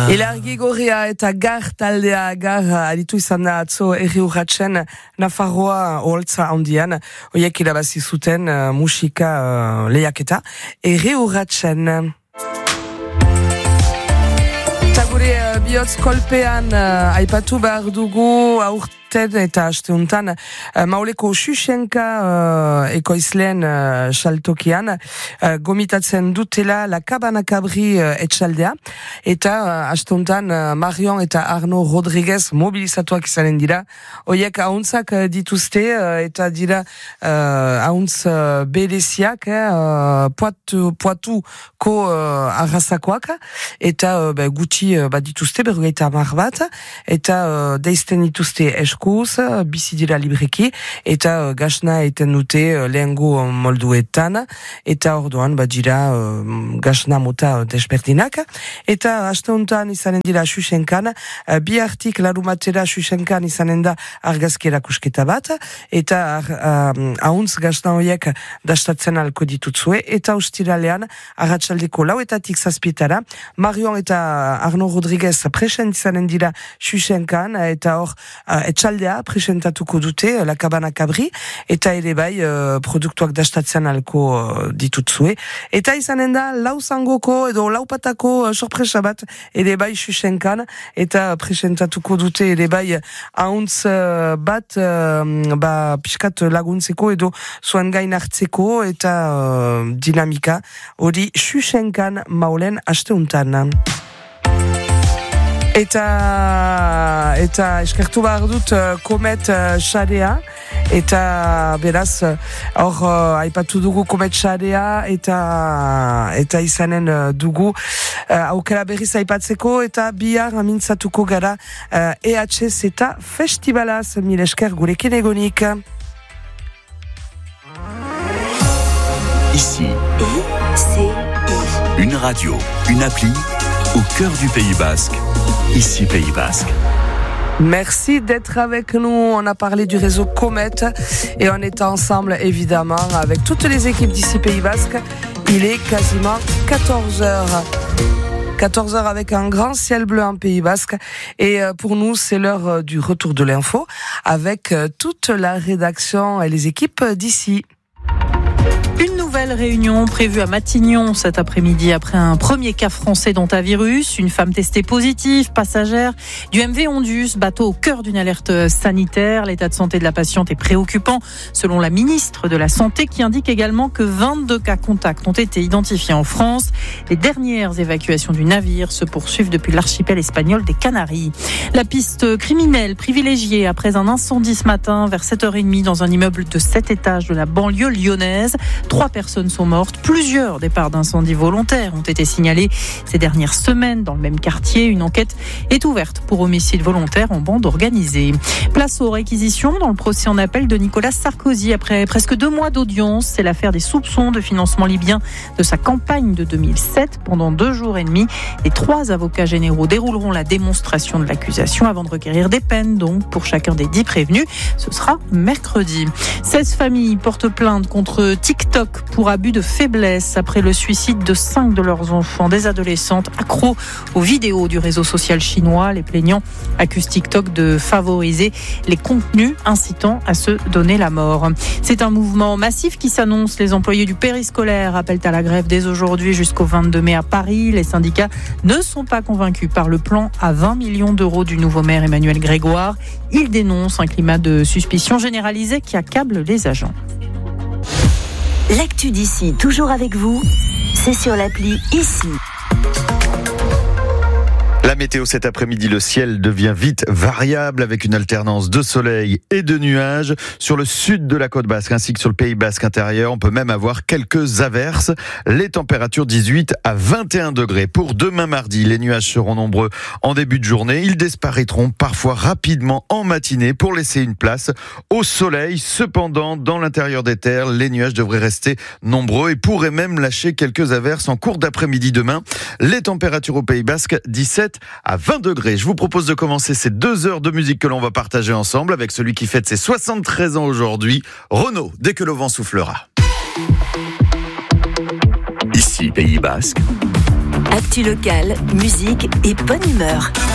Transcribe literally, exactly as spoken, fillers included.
Ilargi gorria eta gar taldea gar aditu izan da atzo erri urratzen Nafarroa oholtza handian, oiek irabazi zuten uh, musika uh, lehiaketa erri urratzen. Eta gure uh, bihotz kolpean uh, aipatu behar dugu aurten eta asteuntan uh, Mauleko Xuxenka uh, ekoizleen uh, saltokian uh, gomitatzen dutela La Cabana Cabri uh, etxaldea eta uh, asteuntan uh, Marion eta Arno Rodriguez mobilizatuak izanen dira. Oiek ahuntzak uh, dituzte uh, eta dira uh, ahuntz uh, bereziak uh, poatu, poatuko uh, arrazakoak eta uh, be, gutxi uh, bat dituzte berrogeita hamar bat eta uh, deizten dituzte esku bizi dira libreki eta uh, gasna eten dute uh, lehengo molduetan eta orduan badira uh, gasna mota desberdinak eta asteuntan izanen dira Xuxenkan uh, bi hartik larumatera Xuxenkan izanen da argazki erakusketa bat eta uh, ahuntz gasna horiek dastatzen alko ditutzue eta ustiralean arratsaldeko lauetatik zazpietara Marion eta Arno Rodriguez present izanen dira Xuxenkan eta hor uh, etxaldea presentatuko dute La Cabana Cabri eta ere bai uh, produktuak dastatzen alko uh, ditutzue eta izanen da lauzangoko edo laupatako uh, sorpresa bat ere bai Xuxenkan eta presentatuko dute ere bai ahuntz uh, bat uh, ba, piskat laguntzeko edo zuen gain hartzeko eta uh, dinamika hori Xuxenkan maulen asteuntan. Eta eta eskertu behar dut uh, Komet Xarea uh, eta beraz hor uh, aipatu dugu Komet Xarea eta eta izanen uh, dugu uh, aukera berriz aipatzeko eta bihar mintzatuko gara uh, E H Z eta festivalaz mil esker gurekin egonik. Ici, I, une radio, une appli au cœur du Pays Basque. Ici, Pays Basque. Merci d'être avec nous. On a parlé du réseau Comet et on est ensemble évidemment avec toutes les équipes d'ici Pays Basque. Il est quasiment quatorze heures. quatorze heures avec un grand ciel bleu en Pays Basque et pour nous c'est l'heure du retour de l'info avec toute la rédaction et les équipes d'ici. Une nouvelle réunion prévue à Matignon cet après-midi après un premier cas français d'hantavirus. Une femme testée positive, passagère du M V Ondus, bateau au cœur d'une alerte sanitaire. L'état de santé de la patiente est préoccupant selon la ministre de la Santé qui indique également que vingt-deux cas contacts ont été identifiés en France. Les dernières évacuations du navire se poursuivent depuis l'archipel espagnol des Canaries. La piste criminelle privilégiée après un incendie ce matin vers sept heures trente dans un immeuble de sept étages de la banlieue lyonnaise. Trois personnes sont mortes. Plusieurs départs d'incendie volontaires ont été signalés ces dernières semaines dans le même quartier. Une enquête est ouverte pour homicide volontaire en bande organisée. Place aux réquisitions dans le procès en appel de Nicolas Sarkozy. Après presque deux mois d'audience, c'est l'affaire des soupçons de financement libyen de sa campagne de deux mille sept. Pendant deux jours et demi, les trois avocats généraux dérouleront la démonstration de l'accusation avant de requérir des peines. Donc, pour chacun des dix prévenus, ce sera mercredi. seize familles portent plainte contre TikTok pour abus de faiblesse après le suicide de cinq de leurs enfants, des adolescentes accros aux vidéos du réseau social chinois. Les plaignants accusent TikTok de favoriser les contenus incitant à se donner la mort. C'est un mouvement massif qui s'annonce. Les employés du périscolaire appellent à la grève dès aujourd'hui jusqu'au vingt-deux mai à Paris. Les syndicats ne sont pas convaincus par le plan à vingt millions d'euros du nouveau maire Emmanuel Grégoire. Ils dénoncent un climat de suspicion généralisé qui accable les agents. L'actu d'ici, toujours avec vous, c'est sur l'appli Ici. La météo cet après-midi, le ciel devient vite variable avec une alternance de soleil et de nuages sur le sud de la côte basque ainsi que sur le Pays Basque intérieur. On peut même avoir quelques averses. Les températures dix-huit à vingt et un degrés. Pour demain mardi, les nuages seront nombreux en début de journée. Ils disparaîtront parfois rapidement en matinée pour laisser une place au soleil. Cependant, dans l'intérieur des terres, les nuages devraient rester nombreux et pourraient même lâcher quelques averses en cours d'après-midi demain. Les températures au Pays Basque, dix-sept à vingt degrés. Je vous propose de commencer ces deux heures de musique que l'on va partager ensemble avec celui qui fête ses soixante-treize ans aujourd'hui, Renaud, dès que le vent soufflera. Ici, Pays Basque. Actu locale, musique et bonne humeur.